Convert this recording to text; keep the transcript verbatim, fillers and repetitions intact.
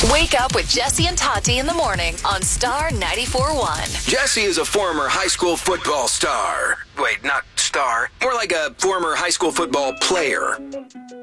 Wake up with Jesse and Tati in the morning on Star ninety-four point one. Jesse is a former high school football star. Wait, not star. More like a former high school football player.